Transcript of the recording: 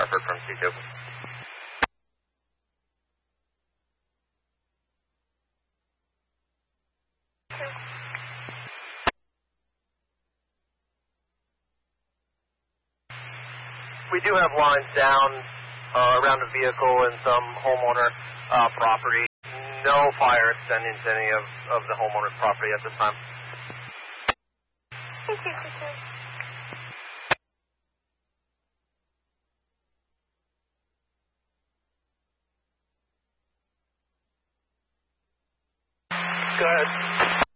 effort from C2. We do have lines down around the vehicle and some homeowner property. No fire extending to any of the homeowner's property at this time. Go ahead.